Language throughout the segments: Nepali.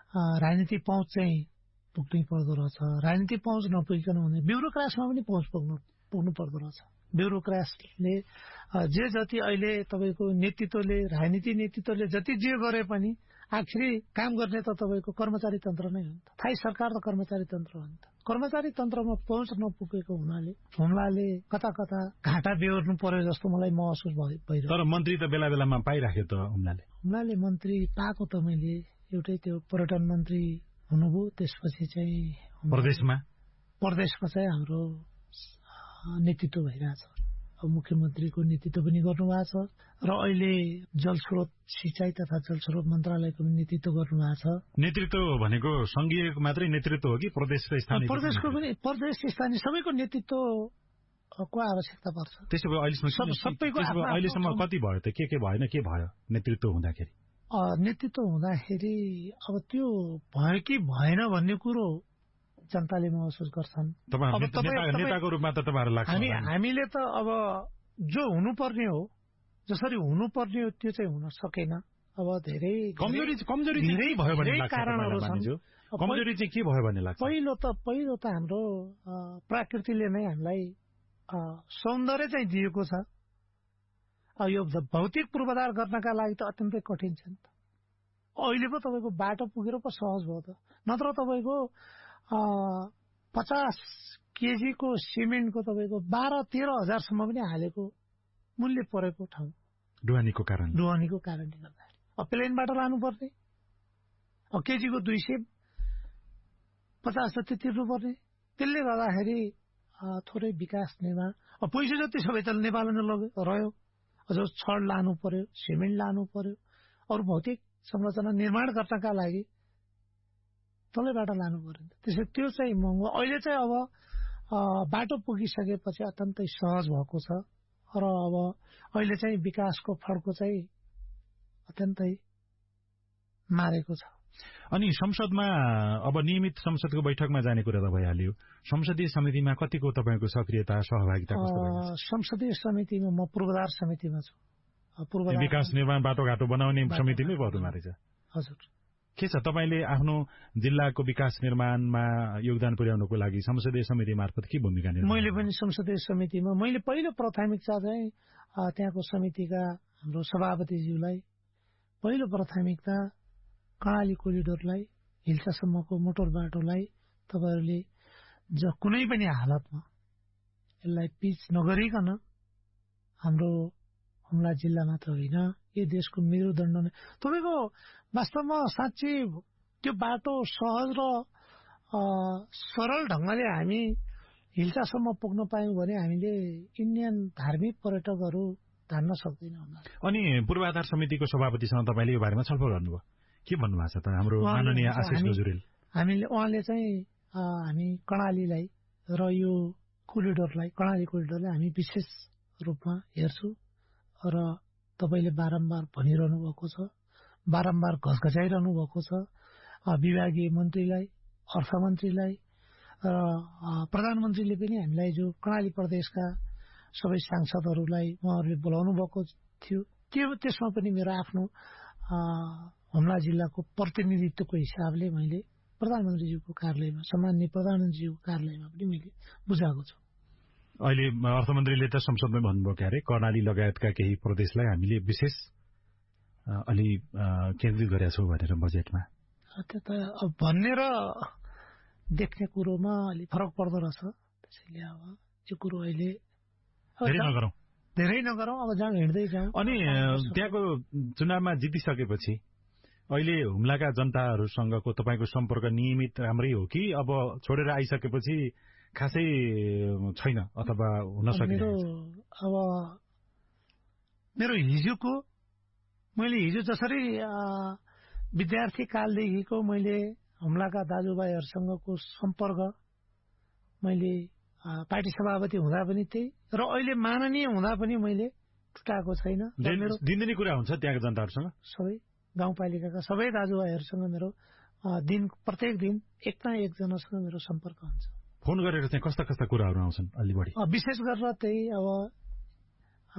राजनीतिक पहुँच चाहिँ पुग्नै पर्दो रहेछ। राजनीतिक पहुँच नपुगिकन हुने ब्युरोक्रासमा पनि पहुँच पुग्नु पर्दो रहेछ। ब्युरोक्रासले जे जति अहिले तपाईँको नेतृत्वले राजनीतिक नेतृत्वले जति जे गरे पनि आखिरी काम गर्ने त तपाईँको कर्मचारी तन्त्र नै हो नि त। थाई सरकार त कर्मचारी तन्त्र हो नि त। कर्मचारी तन्त्रमा पहुँच नपुगेको हुनाले कता कता घाटा बेहोर्नु पर्यो जस्तो मलाई महसुस भइरहेको। तर मन्त्री त बेला बेलामा पाइराख्यो त हुम्लाले मन्त्री पाएको त मैले एउटै त्यो पर्यटन मन्त्री हुनुभयो। त्यसपछि चाहिँ प्रदेशमा चाहिँ हाम्रो नेतृत्व भइरहेछ। अब मुख्यमन्त्रीको नेतृत्व पनि गर्नुभएको छ र अहिले जलस्रोत सिंचाई तथा जलस्रोत मन्त्रालयको पनि नेतृत्व गर्नुभएको छ। नेतृत्व भनेको संघीय मात्रै नेतृत्व हो कि प्रदेश र स्थानीय? प्रदेशको पनि, प्रदेश स्थानीय सबैको नेतृत्वको आवश्यकता पर्छ। त्यसो भए अहिलेसम्म कति भयो त? के भएन, के भयो नेतृत्व हुँदाखेरि? नेतृत्व हुँदाखेरि अब त्यो भयो कि भएन भन्ने कुरो जनताले महसुस गर्छन्। नेताको रूपमा त तपाईँहरू लाग्छ हामीले त अब जो हुनुपर्ने हो, जसरी हुनुपर्ने हो त्यो चाहिँ हुन सकेन। अब धेरै कमजोरी भयो भन्ने लाग्छ। कारणहरू छन्। कमजोरी चाहिँ के भयो भन्ने लाग्छ? पहिलो त हाम्रो प्रकृतिले नै हामीलाई सौन्दर्य चाहिँ दिएको छ। यो भौतिक पूर्वाधार गर्नका लागि त अत्यन्तै कठिन छ नि त। अहिले पो तपाईँको बाटो पुगेर पो सहज भयो त। नत्र तपाईँको 50 केजीको सिमेन्टको तपाईँको 12-13 हजारसम्म पनि हालेको मूल्य परेको ठाउँ ढुवानीको कारणले गर्दाखेरि अब प्लेनबाट लानुपर्ने, अब केजीको 250 जति तिर्नुपर्ने। त्यसले गर्दाखेरि थोरै विकास निर्माण पैसा जति सबै त नेपालमा रह्यो। अझ छड लानु पर्यो, सिमेन्ट लानु पर्यो, अरू भौतिक संरचना निर्माण गर्नका लागि तलैबाट लानु पर्यो। त्यसै त्यो चाहिँ महँगो। अहिले चाहिँ अब बाटो पुगिसकेपछि अत्यन्तै सहज भएको छ र अब अहिले चाहिँ विकासको फड्को चाहिँ अत्यन्तै मारेको छ। अनि संसदमा अब नियमित संसदको बैठकमा जाने कुरा त भइहाल्यो। संसदीय समितिमा कतिको तपाईँको सक्रियता सहभागिता कस्तो भयो? संसदीय समितिमा म पूर्वाधार समितिमा छु। विकास निर्माण बाटोघाटो बनाउने समितिमै पर्दो रहेछ। हजुर। के छ तपाईँले आफ्नो जिल्लाको विकास निर्माणमा योगदान पुर्याउनको लागि संसदीय समिति मार्फत के भूमिका निर्वाह? मैले पनि संसदीय समितिमा मैले पहिलो प्राथमिकता चाहिँ त्यहाँको समितिका हाम्रो सभापतिज्यूलाई पहिलो प्राथमिकता कर्णाली कोरिडोरलाई, हिल्सासम्मको मोटर बाटोलाई तपाईँहरूले कुनै पनि हालतमा यसलाई पिच नगरिकन हाम्रो हुम्ला जिल्ला मात्र होइन यो देशको मेरुदण्ड नै तपाईँको वास्तवमा साँच्चै त्यो बाटो सहज र सरल ढंगले हामी हिल्सासम्म पुग्न पायौं भने हामीले इन्डियन धार्मिक पर्यटकहरू धान्न सक्दैनौँ। अनि पूर्वाधार समितिको सभापतिसँग तपाईँले यो बारेमा छलफल गर्नुभयो? के भन्नुभएको छ त हाम्रो माननीय आशिष गजुरेल? उहाँले चाहिँ हामी कर्णालीलाई र यो कर्णाली कोरिडोरलाई हामी विशेष रूपमा हेर्छौं र तपाईले बारम्बार भनिरहनु भएको छ, बारम्बार घसघसाइरहनु भएको छ। विभागीय मन्त्रीलाई, अर्थमन्त्रीलाई र प्रधानमन्त्रीले पनि हामीलाई जो कर्णाली प्रदेशका सबै सांसदहरूलाई उहाँहरूले बोलाउनु भएको थियो। त्यसमा पनि मेरो आफ्नो हुम्ला जिल्लाको प्रतिनिधित्वको हिसाबले मैले प्रधानमन्त्रीज्यूको कार्यालयमा, सम्माननीय प्रधानमन्त्रीज्यूको कार्यालयमा पनि मैले बुझाएको छु। अहिले अर्थमन्त्रीले त संसदमै भन्नुभयो के अरे कर्णाली लगायतका केही प्रदेशलाई हामीले विशेष अलि केन्द्रित गरेका छौं भनेर बजेटमा। त्यो त अब भन्ने र देख्ने कुरोमा अलि फरक पर्दो रहेछ। त्यसैले अब यो कुरो अहिले धेरै नगरौं, अब जहाँ हिँड्दै जाउँ। अनि त्यहाँको चुनावमा जितिसकेपछि अहिले हुम्लाका जनताहरूसँगको तपाईँको सम्पर्क नियमित राम्रै हो कि अब छोडेर आइसकेपछि खासै छैन अथवा हुन सकेन? अब मेरो मैले हिजो जसरी विद्यार्थी कालदेखिको मैले हुम्लाका दाजुभाइहरूसँगको सम्पर्क मैले पार्टी सभापति हुँदा पनि त्यही र अहिले माननीय हुँदा पनि मैले टुटाएको छैन। दिनदिनै कुरा हुन्छ त्यहाँका जनताहरूसँग, सबै गाउँपालिकाका सबै दाजुभाइहरूसँग मेरो प्रत्येक दिन एक न एकजनासँग मेरो सम्पर्क हुन्छ। फोन गरेर चाहिँ कस्ता कस्ता कुराहरू आउँछन् अलि बढी? विशेष गरेर त्यही अब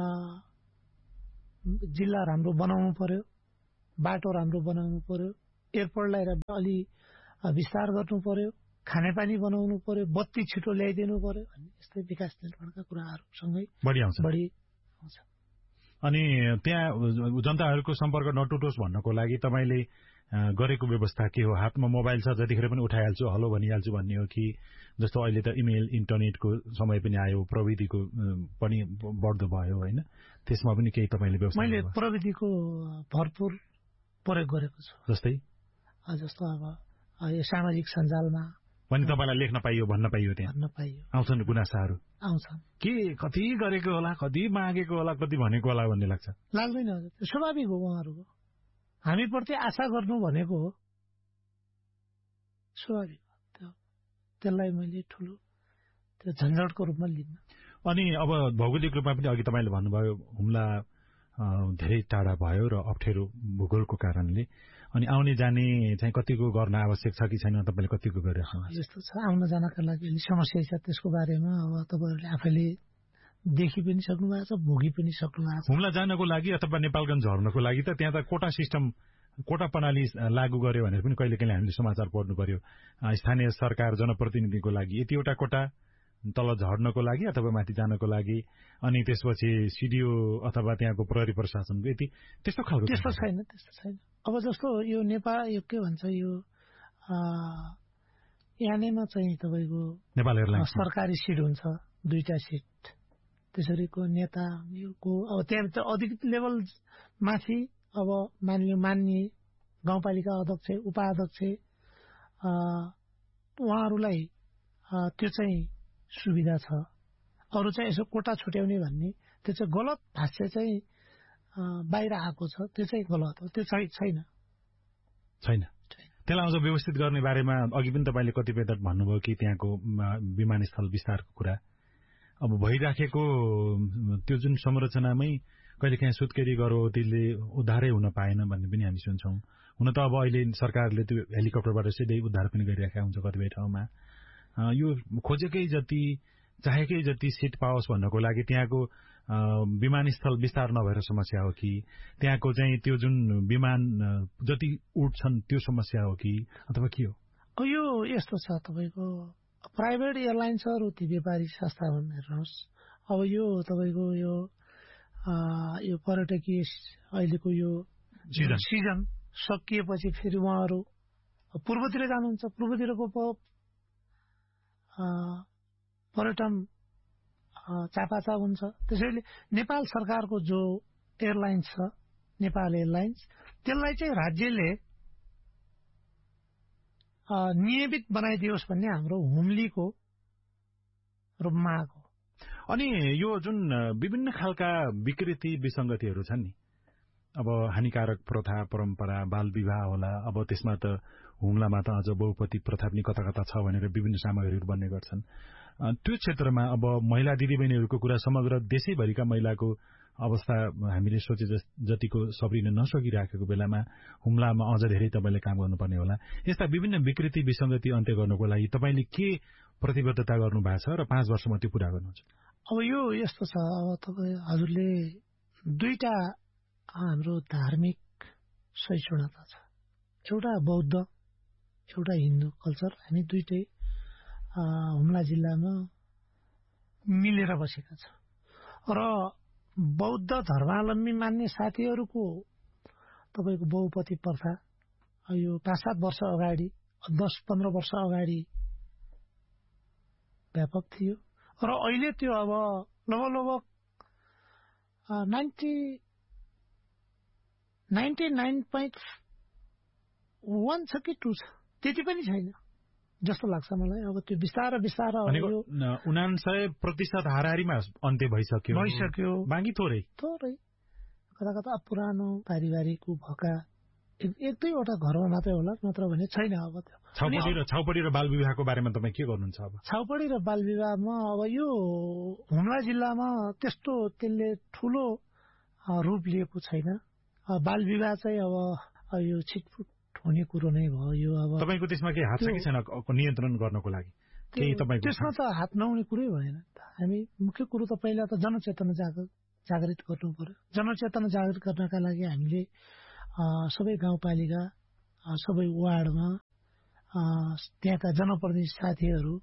जिल्ला राम्रो बनाउनु पर्यो, बाटो राम्रो बनाउनु पर्यो, एयरपोर्टलाई अलि विस्तार गर्नु पर्यो, खानेपानी बनाउनु पर्यो, बत्ती छिटो ल्याइदिनु पर्यो भन्ने यस्तै विकास निर्माणका कुराहरूसँगै बढी आउँछ। अनि त्यहाँ जनताहरूको सम्पर्क नटुटोस् भन्नको लागि तपाईँले गरेको व्यवस्था के हो? हातमा मोबाइल छ, जतिखेर पनि उठाइहाल्छु, हलो भनिहाल्छु भन्ने हो कि जस्तो अहिले त इमेल इन्टरनेटको समय पनि आयो, प्रविधिको पनि बढ्दो भयो होइन, त्यसमा पनि केही तपाईँले व्यवस्था? मैले प्रविधिको भरपूर प्रयोग गरेको छु। जस्तो अब यो सामाजिक सञ्जालमा पनि तपाईँलाई लेख्न पाइयो, भन्न पाइयो, त्यहाँ भन्न पाइयो, आउँछन् गुनासाहरू? आउँछन्। के कति गरेको होला, कति मागेको होला, कति भनेको होला भन्ने लाग्छ? लाग्दैन, त्यो स्वाभाविक हो। उहाँहरूको हामीप्रति आशा गर्नु भनेको हो, स्वाभाविक हो। त्यसलाई मैले ठुलो त्यो झन्झटको रूपमा लिन्न। अनि अब भौगोलिक रूपमा पनि अघि तपाईँले भन्नुभयो हुम्ला धेरै टाढा भयो र अप्ठ्यारो भूगोलको कारणले, अनि आउने जाने चाहिँ कतिको गर्न आवश्यक छ कि छैन, तपाईँले कतिको गरिराख्नु? यस्तो छ, आउन जानका लागि अलि समस्या छ। त्यसको बारेमा अब तपाईँहरूले आफैले देखि पनि सक्नु भएको छ, भोगी पनि सक्नु भएको छ। हुम्ला जानको लागि अथवा नेपालगञ्ज झर्नको लागि त त्यहाँ त कोटा सिस्टम, कोटा प्रणाली लागू गर्यो भनेर पनि कहिले कहिले हामीले समाचार पढ्नु पर्यो। स्थानीय सरकार जनप्रतिनिधिको लागि यतिवटा कोटा, तल झर्नको लागि अथवा माथि जानको लागि, अनि त्यसपछि सिडिओ अथवा त्यहाँको प्रहरी प्रशासनको यति त्यस्तो खालको? त्यस्तो छैन, त्यस्तो छैन। अब जस्तो यो नेपाल यो के भन्छ, यो यानेमा चाहिँ तपाईँको नेपाल एयरलाइन्स सरकारी सिट हुन्छ, 2टा सिट। त्यसरीको नेताको अब त्यहाँ त अधिक लेभल माथि अब मान्य गाउँपालिका अध्यक्ष, उपाध्यक्ष उहाँहरूलाई त्यो चाहिँ सुविधा छ। अरू चाहिँ यसो कोटा छुट्याउने भन्ने त्यो चाहिँ गलत भाष्य चाहिँ बाहिर आएको छ, त्यो चाहिँ गलत हो, त्यो चाहिँ छैन। त्यसलाई अझ व्यवस्थित गर्ने बारेमा अघि पनि तपाईँले कतिपय त भन्नुभयो कि त्यहाँको विमानस्थल विस्तारको कुरा अब भइराखेको, त्यो जुन संरचनामै कहिलेकाहीँ सुत्केरी गरौतीले उद्धारै हुन पाएन भन्ने पनि हामी सुन्छौँ। हुन त अब अहिले सरकारले त्यो हेलिकप्टरबाट सिधै उद्धार पनि गरिराखेका हुन्छ कतिपय ठाउँमा। यो खोजेकै जति, चाहेकै जति सिट पाओस् भन्नको लागि त्यहाँको विमानस्थल विस्तार नभएर समस्या हो कि त्यहाँको चाहिँ त्यो जुन विमान जति उड्छन् त्यो समस्या हो कि अथवा के हो? यो यस्तो छ, तपाईँको प्राइभेट एयरलाइन्सहरू ती व्यापारिक संस्था हेर्नुहोस्। अब यो तपाईँको यो पर्यटकीय अहिलेको यो सिजन सकिएपछि फेरि उहाँहरू पूर्वतिर जानुहुन्छ। पूर्वतिरको पर्यटन चापाचाप हुन्छ। त्यसैले नेपाल सरकारको जो एयरलाइन्स छ, नेपाल एयरलाइन्स, त्यसलाई चाहिँ राज्यले नियमित बनाइदियोस् भन्ने हाम्रो हुम्लीको माग हो। अनि यो जुन विभिन्न खालका विकृति विसंगतिहरू छन् नि, अब हानिकारक प्रथा परम्परा, बाल विवाह होला, अब त्यसमा त हुम्लामा त अझ बहुपति प्रथा पनि कता कता छ भनेर विभिन्न सामग्रीहरू बन्ने गर्छन्। त्यो क्षेत्रमा अब महिला दिदीबहिनीहरूको कुरा, समग्र देशैभरिका महिलाको अवस्था हामीले सोचे जतिको सब्रिन नसकिराखेको बेलामा हुम्लामा अझ धेरै तपाईँले काम गर्नुपर्ने होला। यस्ता विभिन्न विकृति विसंगति अन्त्य गर्नको लागि तपाईँले के प्रतिबद्धता गर्नु भएको छ र 5 वर्षमा त्यो पूरा गर्नुहुन्छ? अब यो यस्तो छ, अब तपाईँ हजुरले 2टा हाम्रो धार्मिक सहिष्णुता छ, एउटा बौद्ध, एउटा हिन्दू कल्चर। हामी 2टै हुम्ला जिल्लामा मिलेर बसेका छौँ र बौद्ध धर्मावलम्बी मान्ने साथीहरूको तपाईँको बहुपति प्रथा यो 5-7 वर्ष अगाडि, 10-15 वर्ष अगाडि व्यापक थियो र अहिले त्यो अब लगभग 99.1 छ कि 2 छ, त्यति पनि छैन जस्तो लाग्छ मलाई। अब त्यो बिस्तार 99% हाराहारीमा अन्त्य भइसक्यो, बाँकी थोरै कता कता पुरानो पारिवारिक भएका 1-2वटा घरमा मात्रै होला, नत्र भने छैन। अब त्यो छाउपडी र बाल विवाहको बारेमा तपाईँ के गर्नुहुन्छ? अब छाउपडी र बाल विवाहमा अब यो हुम्ला जिल्लामा त्यसले ठुलो रूप लिएको छैन। बाल विवाह चाहिँ अब यो छिटफुट हुने कुरो नै भयो। यो अब तपाईँको त्यसमा के हात छ कि छैन नियन्त्रण गर्नको लागि? त्यसमा त हात नहुने कुरै भएन। हामी मुख्य कुरो त पहिला त जनचेतना जागृत गर्नु पर्यो। जनचेतना जागृत गर्नका लागि हामीले सबै गाउँपालिका सबै वार्डमा त्यहाँका जनप्रतिनिधि साथीहरू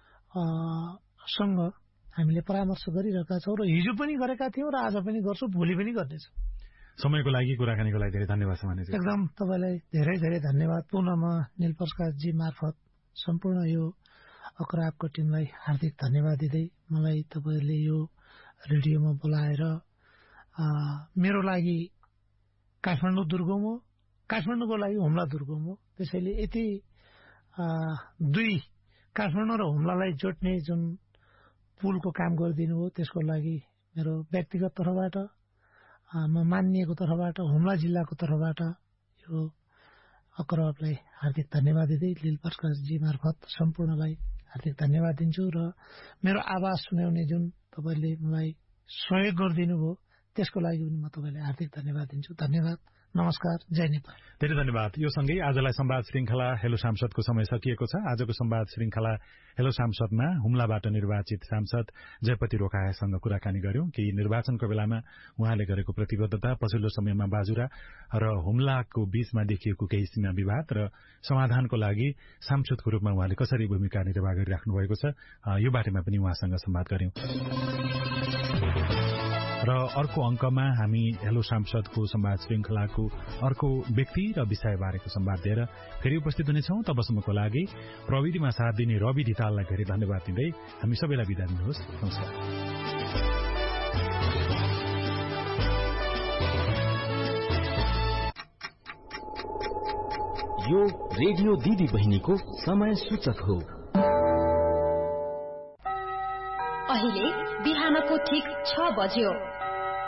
सँग हामीले परामर्श गरिरहेका छौँ र हिजो पनि गरेका थियौँ र आज पनि गर्छौँ, भोलि पनि गर्नेछौँ। समयको लागि, कुराकानीको लागि धेरै धन्यवाद समानीजी। एकदम तपाईँलाई धेरै धेरै धन्यवाद। पुनः म निल प्रसादजी मार्फत सम्पूर्ण यो अक्राबको टिमलाई हार्दिक धन्यवाद दिँदै मलाई तपाईँहरूले यो रेडियोमा बोलाएर मेरो लागि काठमाडौँ दुर्गम हो, काठमाडौँको लागि हुम्ला दुर्गम हो, त्यसैले यति दुई काठमाडौँ र हुम्लालाई जोड्ने जुन पुलको काम गरिदिनु हो त्यसको लागि मेरो व्यक्तिगत तर्फबाट, म मानिएको तर्फबाट, हुम्ला जिल्लाको तर्फबाट यो अक्राबलाई हार्दिक धन्यवाद दिँदै निल प्रसादजी मार्फत सम्पूर्णलाई हार्दिक धन्यवाद दिन्छु र मेरो आवाज सुनाउने जुन तपाईँले मलाई सहयोग गरिदिनु भयो त्यसको लागि पनि म तपाईँलाई हार्दिक धन्यवाद दिन्छु। धन्यवाद, नमस्कार, जय नेपाल। धेरै धन्यवाद। यो सँगै आजलाई संवाद श्रृंखला हेलो सांसदको समय सकिएको छ। आजको संवाद श्रृंखला हेलो सांसदमा हुम्लाबाट निर्वाचित सांसद जयपति रोकासँग कुराकानी गर्यौं। केही निर्वाचनको बेलामा उहाँले गरेको प्रतिबद्धता, पछिल्लो समयमा बाजुरा र हुम्लाको बीचमा देखिएको केही सीमा विवाद र समाधानको लागि सांसदको रूपमा उहाँले कसरी भूमिका निर्वाह गरिराख्नु भएको छ, यो बारेमा पनि उहाँसँग संवाद गर्यौं। र अर्को अंकमा हामी हेलो सांसदको संवाद श्रृंखलाको अर्को व्यक्ति र विषय बारेको संवाद लिएर फेरि उपस्थित हुनेछौं। तबसम्मको लागि प्रविधिमा साथ दिने रवि धिताललाई धेरै धन्यवाद दिँदै हामी सबैलाई बिदा दिनुहोस्। नमस्कार। यो रेडियो दिदी बहिनीको समय सूचक हो। अहिले बिहानको ठीक 6 बज्यो।